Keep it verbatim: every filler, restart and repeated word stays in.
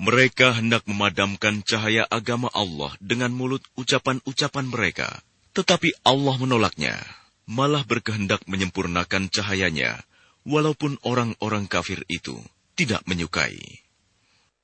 Mereka hendak memadamkan cahaya agama Allah dengan mulut ucapan-ucapan mereka. Tetapi Allah menolaknya, malah berkehendak menyempurnakan cahayanya, walaupun orang-orang kafir itu tidak menyukai.